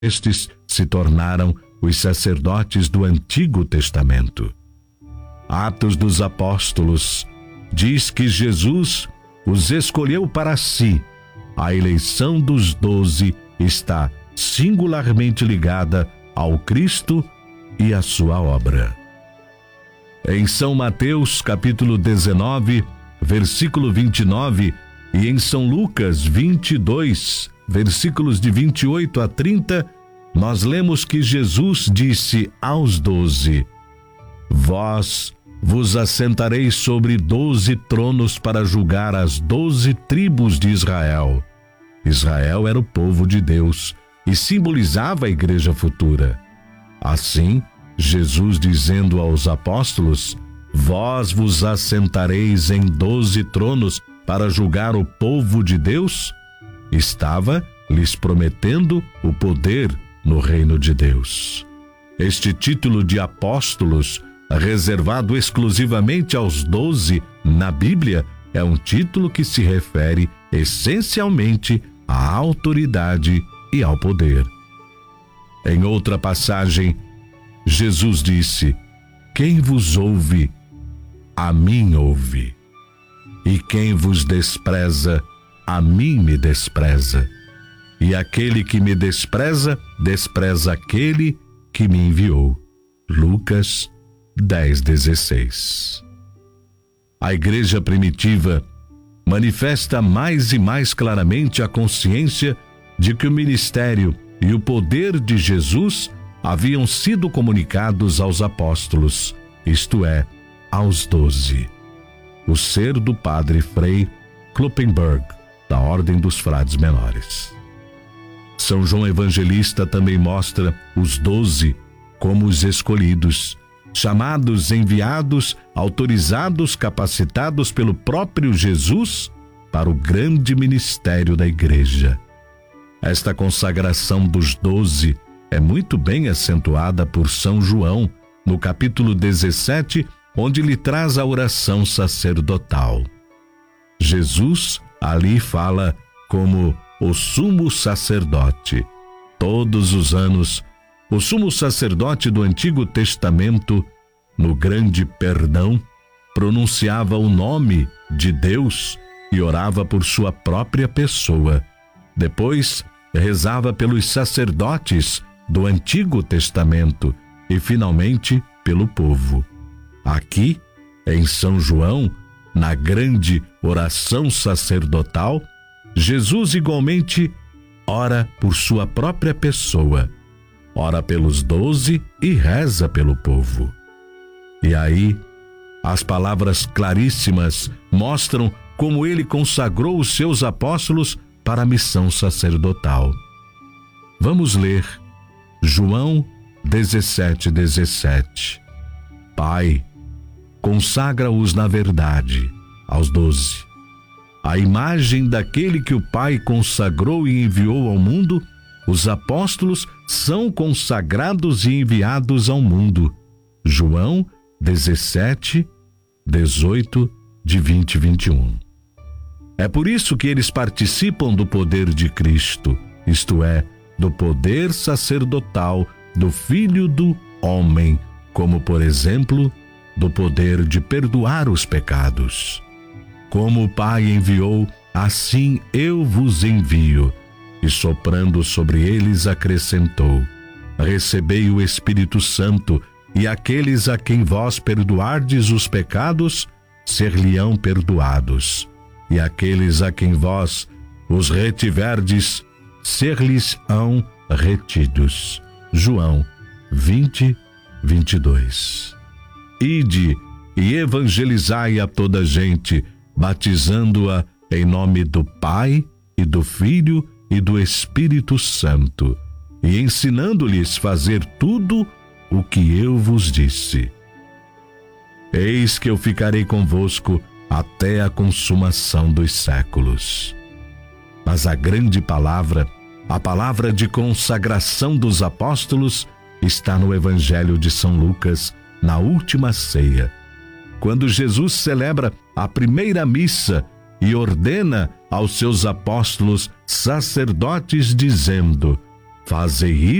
estes se tornaram os sacerdotes do Antigo Testamento. Atos dos Apóstolos diz que Jesus os escolheu para si. A eleição dos 12 está singularmente ligada ao Cristo e à sua obra. Em São Mateus, capítulo 19, versículo 29, e em São Lucas 22, versículos de 28 a 30, nós lemos que Jesus disse aos 12: Vós vos assentareis sobre 12 tronos para julgar as 12 tribos de Israel. Israel era o povo de Deus e simbolizava a igreja futura. Assim, Jesus dizendo aos apóstolos: Vós vos assentareis em 12 tronos para julgar o povo de Deus, estava lhes prometendo o poder no reino de Deus. Este título de apóstolos, reservado exclusivamente aos 12 na Bíblia, é um título que se refere essencialmente à autoridade e ao poder. Em outra passagem, Jesus disse: Quem vos ouve, a mim ouve. E quem vos despreza, a mim me despreza. E aquele que me despreza, despreza aquele que me enviou. Lucas 10:16. A igreja primitiva manifesta mais e mais claramente a consciência de que o ministério e o poder de Jesus haviam sido comunicados aos apóstolos, isto é, aos 12. O ser do padre Frei Kloppenberg, da Ordem dos Frades Menores. São João Evangelista também mostra os 12 como os escolhidos, chamados, enviados, autorizados, capacitados pelo próprio Jesus para o grande ministério da igreja. Esta consagração dos 12 é muito bem acentuada por São João, no capítulo 17, onde lhe traz a oração sacerdotal. Jesus ali fala como o sumo sacerdote. Todos os anos, o sumo sacerdote do Antigo Testamento, no grande perdão, pronunciava o nome de Deus e orava por sua própria pessoa. Depois, rezava pelos sacerdotes do Antigo Testamento e, finalmente, pelo povo. Aqui, em São João, na grande oração sacerdotal, Jesus igualmente ora por sua própria pessoa, ora pelos 12 e reza pelo povo. E aí, as palavras claríssimas mostram como ele consagrou os seus apóstolos para a missão sacerdotal. Vamos ler João 17:17. Pai, consagra-os na verdade, aos 12. A imagem daquele que o Pai consagrou e enviou ao mundo, os apóstolos são consagrados e enviados ao mundo. João 17:18, de 20 e 21. É por isso que eles participam do poder de Cristo, isto é, do poder sacerdotal do Filho do Homem, como, por exemplo, do poder de perdoar os pecados. Como o Pai enviou, assim eu vos envio. E soprando sobre eles acrescentou: Recebei o Espírito Santo, e aqueles a quem vós perdoardes os pecados, ser-lhe-ão perdoados. E aqueles a quem vós os retiverdes, ser-lhes-ão retidos. João 20:22. Ide e evangelizai a toda a gente, batizando-a em nome do Pai e do Filho e do Espírito Santo, e ensinando-lhes fazer tudo o que eu vos disse. Eis que eu ficarei convosco até a consumação dos séculos. Mas a grande palavra, a palavra de consagração dos apóstolos, está no Evangelho de São Lucas, na última ceia, quando Jesus celebra a primeira missa e ordena aos seus apóstolos sacerdotes, dizendo: Fazei